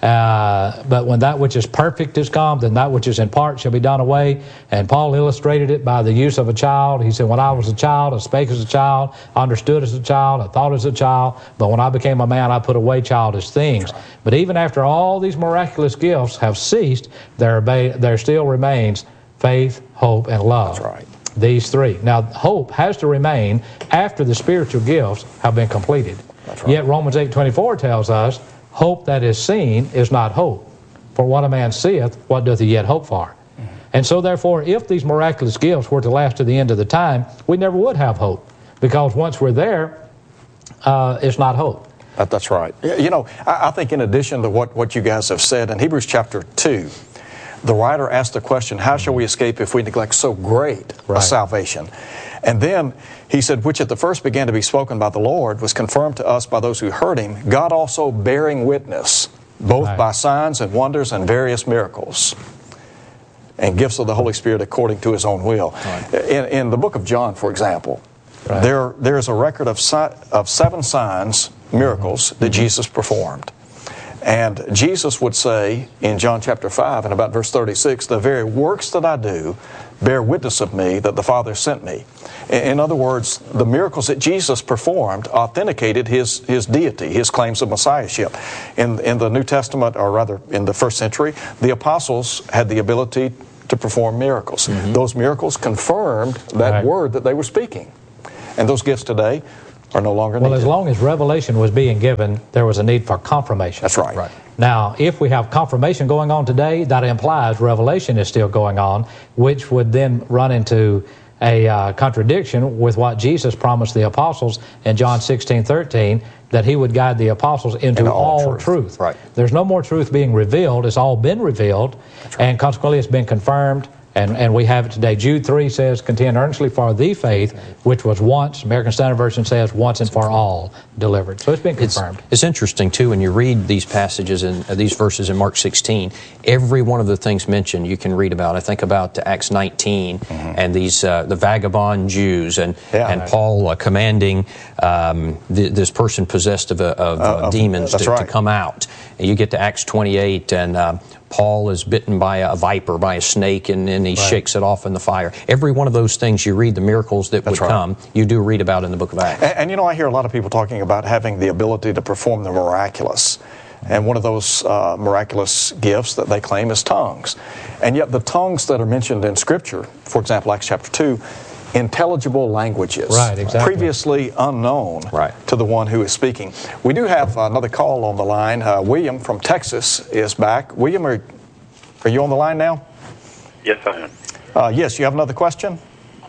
Uh, but when that which is perfect is come, then that which is in part shall be done away. And Paul illustrated it by the use of a child. He said, when I was a child, I spake as a child, I understood as a child, I thought as a child, but when I became a man, I put away childish things. Right. But even after all these miraculous gifts have ceased, there, there still remains faith, hope, and love. That's right. These three. Now, hope has to remain after the spiritual gifts have been completed. That's right. Yet Romans eight twenty-four tells us, hope that is seen is not hope. For what a man seeth, what doth he yet hope for? Mm-hmm. And so therefore, if these miraculous gifts were to last to the end of the time, we never would have hope. Because once we're there, uh, it's not hope. That, that's right. You know, I, I think in addition to what, what you guys have said, in Hebrews chapter two, the writer asked the question, how shall we escape if we neglect so great right. a salvation? And then he said, which at the first began to be spoken by the Lord, was confirmed to us by those who heard him, God also bearing witness, both right. by signs and wonders and various miracles. and gifts of the Holy Spirit according to His own will. Right. In, in the book of John, for example, right. there there is a record of si- of seven signs, miracles, mm-hmm. that mm-hmm. Jesus performed. And Jesus would say in John chapter five and about verse thirty-six, the very works that I do bear witness of me that the Father sent me. In other words, the miracles that Jesus performed authenticated His, his deity, His claims of Messiahship. In, in the New Testament, or rather in the first century, the apostles had the ability to perform miracles. Mm-hmm. Those miracles confirmed that right. word that they were speaking. And those gifts today are no longer well, needed. Well, as long as revelation was being given, there was a need for confirmation. That's right. right. Now, if we have confirmation going on today, that implies revelation is still going on, which would then run into a uh, contradiction with what Jesus promised the apostles in John sixteen thirteen, that He would guide the apostles into in all, all truth. truth. Right. There's no more truth being revealed. It's all been revealed, right. and consequently it's been confirmed. And, and we have it today. Jude three says, contend earnestly for the faith, which was once, American Standard Version says, once and for all delivered. So it's been confirmed. It's, it's interesting, too, when you read these passages, and uh, these verses in Mark sixteen, every one of the things mentioned you can read about. I think about Acts nineteen, mm-hmm. and these uh, the vagabond Jews, and, yeah, and right. Paul uh, commanding um, th- this person possessed of, a, of uh, uh, demons to, right. to come out. And you get to Acts twenty-eight, and uh, Paul is bitten by a viper, by a snake, and, and he right. shakes it off in the fire. Every one of those things you read, the miracles that That's would right. come, you do read about in the book of Acts. And, and you know, I hear a lot of people talking about having the ability to perform the miraculous. And one of those uh, miraculous gifts that they claim is tongues. And yet the tongues that are mentioned in Scripture, for example, Acts chapter two, intelligible languages, right, exactly. previously unknown right. to the one who is speaking. We do have another call on the line. Uh, William from Texas is back. William, are, are you on the line now? Yes, I am. Uh, yes, you have another question?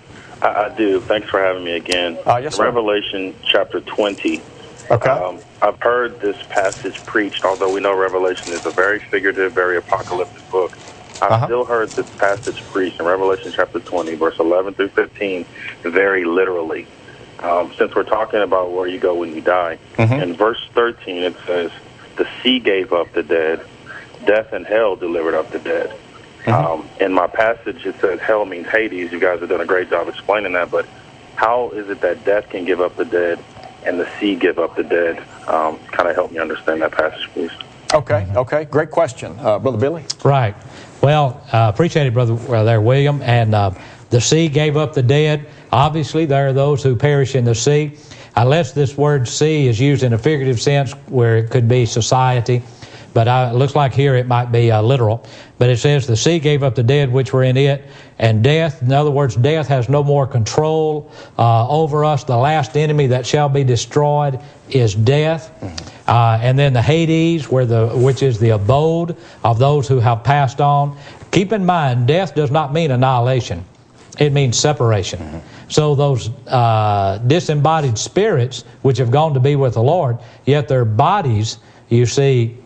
I, I do. Thanks for having me again. Uh, yes, sir. Revelation chapter twenty. Okay. Um, I've heard this passage preached, although we know Revelation is a very figurative, very apocalyptic book. I've uh-huh. still heard this passage preached in Revelation chapter twenty, verse eleven through fifteen, very literally. Um, since we're talking about where you go when you die, mm-hmm. in verse thirteen it says, the sea gave up the dead, death and hell delivered up the dead. Mm-hmm. Um, in my passage it says hell means Hades. You guys have done a great job explaining that, but how is it that death can give up the dead and the sea give up the dead? Um, kind of help me understand that passage, please. Okay, okay. Great question. Uh, Brother Billy? Right. Well, uh, appreciate it, Brother uh, there, William. And uh, the sea gave up the dead. Obviously, there are those who perish in the sea. Unless this word sea is used in a figurative sense where it could be society. But uh, it looks like here it might be uh, literal. But it says the sea gave up the dead which were in it, and death, in other words, death has no more control uh, over us. The last enemy that shall be destroyed is death. Mm-hmm. Uh, and then the Hades, where the which is the abode of those who have passed on. Keep in mind, death does not mean annihilation. It means separation. Mm-hmm. So those uh, disembodied spirits, which have gone to be with the Lord, yet their bodies, you see,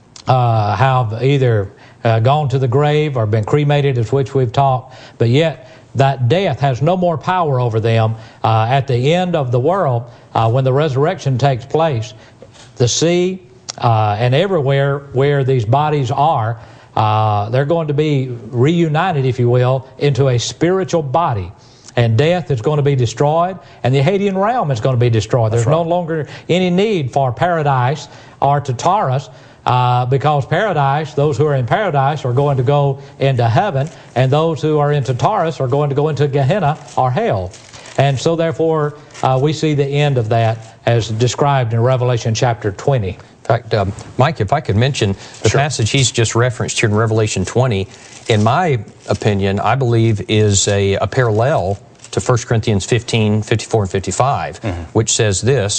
uh, have either uh, gone to the grave or been cremated, as which we've talked, but yet that death has no more power over them. Uh, at the end of the world, uh, when the resurrection takes place, the sea uh, and everywhere where these bodies are, uh, they're going to be reunited, if you will, into a spiritual body. And death is going to be destroyed, and the Hadean realm is going to be destroyed. That's There's right. no longer any need for paradise or Tartarus, uh, because paradise, those who are in paradise are going to go into heaven, and those who are in Tartarus are going to go into Gehenna or hell. And so therefore, uh, we see the end of that as described in Revelation chapter twenty. In fact, um, Mike, if I could mention the sure. passage he's just referenced here in Revelation twenty, in my opinion, I believe is a, a parallel to First Corinthians fifteen, fifty-four, and fifty-five, mm-hmm. which says this,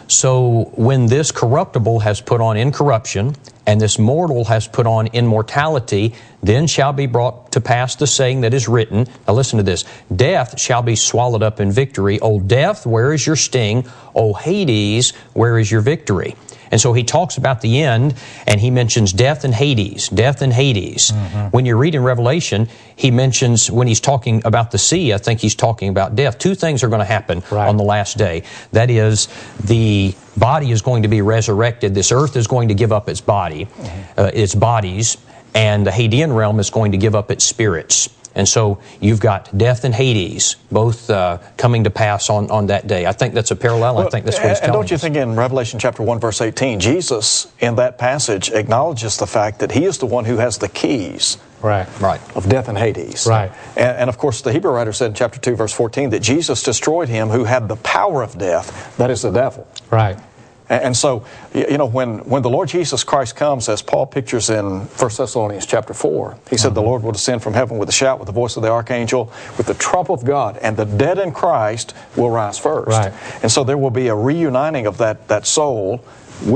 so when this corruptible has put on incorruption, and this mortal has put on immortality, then shall be brought to pass the saying that is written. Now listen to this. Death shall be swallowed up in victory. O death, where is your sting? O Hades, where is your victory? And so he talks about the end, and he mentions death and Hades, death and Hades. Mm-hmm. When you read in Revelation, he mentions, when he's talking about the sea, I think he's talking about death. Two things are going to happen right. on the last day. That is, the body is going to be resurrected. This earth is going to give up its body, mm-hmm. uh, its bodies, and the Hadean realm is going to give up its spirits. And so you've got death and Hades both uh, coming to pass on, on that day. I think that's a parallel. Well, I think that's what he's and telling don't you us. think in Revelation chapter one, verse eighteen, Jesus in that passage acknowledges the fact that he is the one who has the keys Right. Right. of death and Hades. Right. And, and of course, the Hebrew writer said in chapter two, verse fourteen, that Jesus destroyed him who had the power of death, that is the devil. Right. And, and so, you know, when, when the Lord Jesus Christ comes, as Paul pictures in First Thessalonians chapter four, he said, mm-hmm. the Lord will descend from heaven with a shout, with the voice of the archangel, with the trump of God, and the dead in Christ will rise first. Right. And so there will be a reuniting of that, that soul